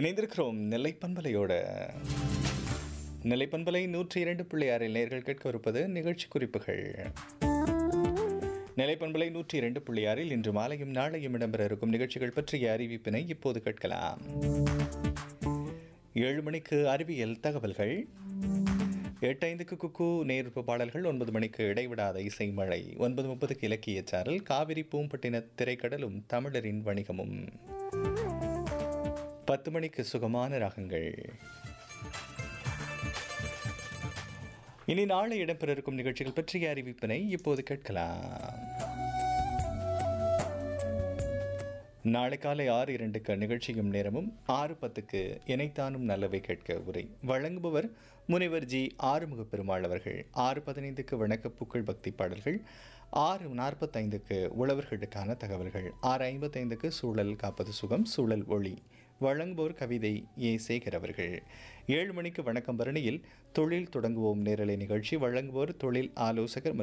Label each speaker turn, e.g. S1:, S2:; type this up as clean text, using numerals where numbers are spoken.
S1: இணைந்திருக்கிறோம் நெல்லை பண்பலையோட. நெல்லை பண்பலை 102.6 நேயர்கள் கேட்கவிருப்பது நிகழ்ச்சி குறிப்புகள். நெல்லை பண்பலை 102.6 இன்று மாலையும் நாளையும் இடம்பெற இருக்கும் நிகழ்ச்சிகள் பற்றிய அறிவிப்பினை இப்போது கேட்கலாம். 7 மணிக்கு அறிவியல் தகவல்கள், 8:05க்கு குக்கு நேர்ப்பு பாடல்கள், 9 மணிக்கு இடைவிடாத இசை மழை, 9:30க்கு இலக்கிய சாரல், காவிரி பூம்பட்டின திரைக்கடலும் தமிழரின் வணிகமும், 10 மணிக்கு சுகமான ராகங்கள். இனி நாளை இடம்பெற இருக்கும் நிகழ்ச்சிகள் பற்றிய அறிவிப்பினை இப்போது கேட்கலாம். நாளை காலை 6:02க்கு நிகழ்ச்சியும் நேரமும், 6:10க்கு இணைத்தானும் நல்லவை கேட்க உரை வழங்குபவர் முனைவர் ஜி ஆறுமுக பெருமாள் அவர்கள். 6:15க்கு வணக்கப்பூக்கள் பக்தி பாடல்கள், 6:45க்கு உழவர்களுக்கான தகவல்கள், 6:55க்கு சூழல் காப்பது சுகம் சூழல் ஒளி வழங்குபவர் கவிதை ஏ சேகர் அவர்கள். 7 மணிக்கு வணக்கம் பரணியில் தொழில் தொடங்குவோம் நேரலை நிகழ்ச்சி வழங்குபவர் தொழில் ஆலோசகர்